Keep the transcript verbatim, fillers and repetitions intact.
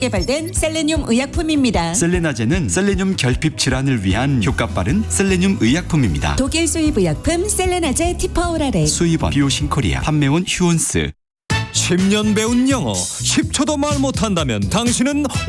개발된 셀레늄 의약품입니다. 셀레나제는 셀레늄 결핍 질환을 위한 효과 빠른 셀레늄 의약품입니다. 독일 수입 의약품 셀레나제 티파오라렉. 수입원 비오신코리아, 판매원 휴온스. 십 년 배운 영어 십 초도 말 못한다면 당신은